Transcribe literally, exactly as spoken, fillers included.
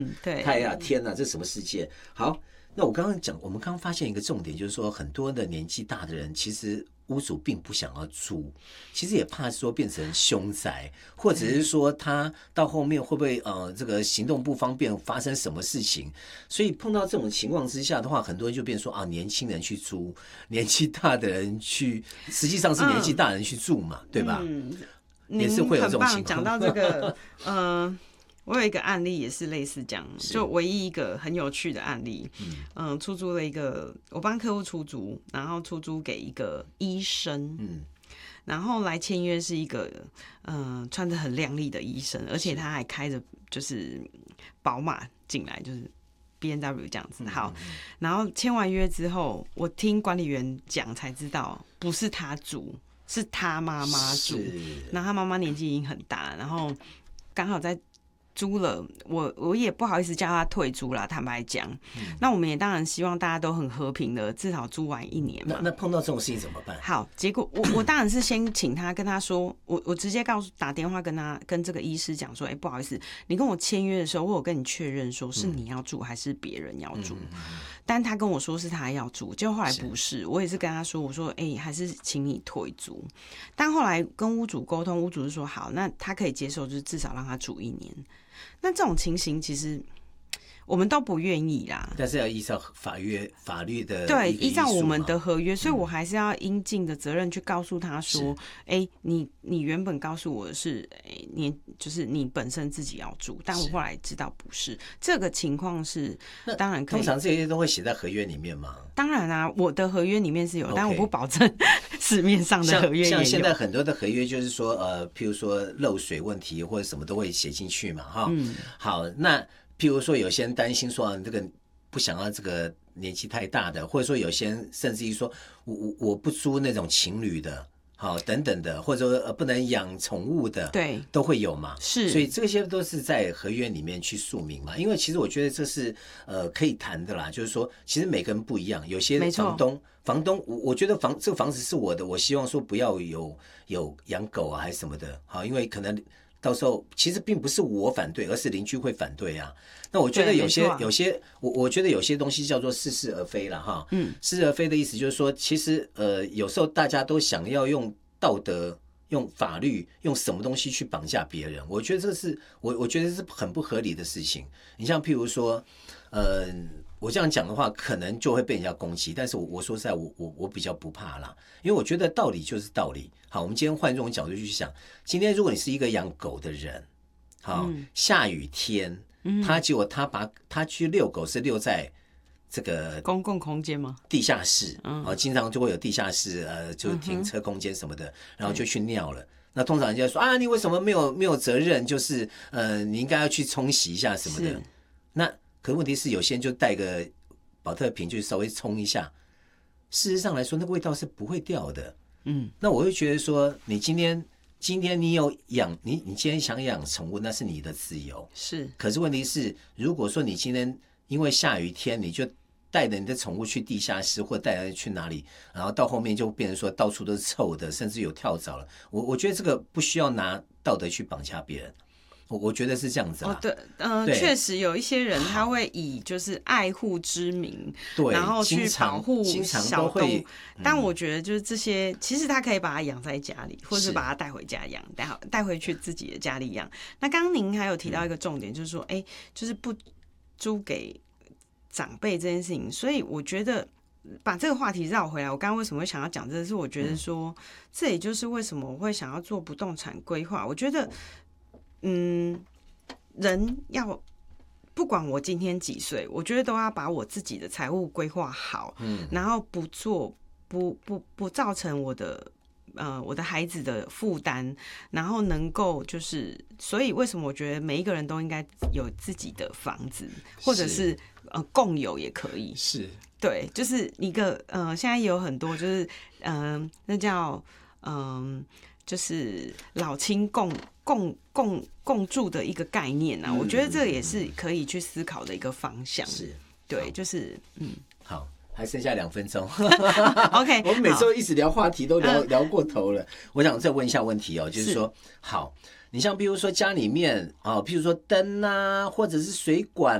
嗯，对， 太呀，天哪，这什么世界？好，那我刚刚讲，我们刚刚发现一个重点，就是说很多的年纪大的人，其实屋主并不想要租，其实也怕说变成凶宅，或者是说他到后面会不会呃这个行动不方便，发生什么事情？所以碰到这种情况之下的话，很多人就变成说啊，年轻人去租，年纪大的人去，实际上是年纪大人去住嘛，嗯、对吧？ 嗯， 也是会有这种情况。 讲到这个，嗯、呃。我有一个案例也是类似这样，就唯一一个很有趣的案例，嗯、呃，出租了一个，我帮客户出租，然后出租给一个医生，嗯，然后来签约是一个，呃，穿着很亮丽的医生，而且他还开着就是宝马进来，就是 B M W 这样子。好，然后签完约之后，我听管理员讲才知道，不是他租，是他妈妈租，然后他妈妈年纪已经很大，然后刚好在租了，我我也不好意思叫他退租啦，坦白讲、嗯。那我们也当然希望大家都很和平的，至少租完一年嘛。 那那碰到这种事情怎么办？ 好，结果我我当然是先请他跟他说，我我直接告诉打电话跟他跟这个医师讲说，哎、欸，不好意思，你跟我签约的时候，我有跟你确认说是你要住还是别人要住、嗯，但他跟我说是他要住，结果后来不是，是我也是跟他说，我说哎、欸，还是请你退租。但后来跟屋主沟通，屋主是说好，那他可以接受，就是至少让他住一年。那这种情形其实我们都不愿意啦， 但是要依照法律法律的对，依照我们的合约，所以我还是要应尽的责任去告诉他说，哎、欸，你你原本告诉我的是，哎、欸，你就是你本身自己要住，但我后来知道不是这个情况是，当然可以。 通常这些都会写在合约里面吗？ 当然啊，我的合约里面是有， okay. 但我不保证市面上的合约也有。 像现在很多的合约就是说，呃，譬如说漏水问题或者什么都会写进去嘛，哈。嗯。好，那。譬如说，有些人担心说、啊，这个不想要这个年纪太大的，或者说有些人甚至于说，我我我不租那种情侣的，好等等的，或者说呃不能养宠物的， 对， 都会有嘛。 是， 所以这些都是在合约里面去述明嘛。因为其实我觉得这是呃可以谈的啦，就是说，其实每个人不一样，有些房东房东，我我觉得房这个房子是我的，我希望说不要有有养狗啊还是什么的，好，因为可能。到时候其实并不是我反对，而是邻居会反对啊。那我觉得有些有些我我觉得有些东西叫做似是而非了哈。嗯，似是而非的意思就是说，其实呃有时候大家都想要用道德、用法律、用什么东西去绑架别人，我觉得这是我我觉得是很不合理的事情。你像譬如说，呃。我这样讲的话，可能就会被人家攻击，但是我我说实在，我我我比较不怕啦，因为我觉得道理就是道理。好，我们今天换这种角度去想，今天如果你是一个养狗的人，好，嗯、下雨天，嗯、他结果他把他去遛狗是遛在这个公共空间吗？ 地下室，嗯、啊，经常就会有地下室，呃，就停车空间什么的，嗯、然后就去尿了。那通常人家说啊，你为什么没有没有责任？就是呃，你应该要去冲洗一下什么的。那可问题是，有些人就带个保特瓶，就稍微冲一下。事实上来说，那个味道是不会掉的。嗯，那我会觉得说，你今天今天你有养你，你今天想养宠物，那是你的自由。 是。 可是问题是，如果说你今天因为下雨天，你就带着你的宠物去地下室，或带着去哪里，然后到后面就变成说到处都是臭的，甚至有跳蚤了。我我觉得这个不需要拿道德去绑架别人。我我觉得是这样子啊， 哦、对，嗯、呃，确实有一些人他会以就是爱护之名， 对， 然后去保护小动物。 嗯、 但我觉得就是这些，其实他可以把它养在家里，或是把它带回家养，带带回去自己的家里养。那刚刚您还有提到一个重点，就是说，哎、嗯，就是不租给长辈这件事情。所以我觉得把这个话题绕回来，我刚刚为什么会想要讲这个？是我觉得说，嗯、这也就是为什么我会想要做不动产规划。我觉得。嗯，人要不管我今天几岁，我觉得都要把我自己的财务规划好，嗯，然后不做不不不造成我的呃我的孩子的负担，然后能够就是，所以为什么我觉得每一个人都应该有自己的房子，或者是呃共有也可以， 是， 对，就是一个呃现在也有很多就是嗯、呃、那叫嗯。呃就是老亲共共共共住的一个概念啊、嗯，我觉得这也是可以去思考的一个方向。是，对，就是嗯， 好，还剩下两分钟。 OK， 我们每次都一直聊话题都聊聊过头了。我想再问一下问题哦，就是说，好， 你像比如说家里面啊，譬如说灯啊，或者是水管